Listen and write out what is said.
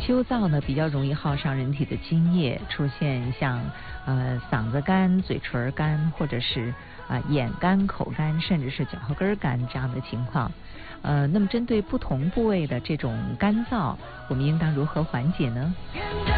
秋燥呢比较容易耗伤人体的津液，出现像嗓子干、嘴唇干，或者是眼干、口干，甚至是脚后跟干这样的情况。那么针对不同部位的这种干燥，我们应当如何缓解呢？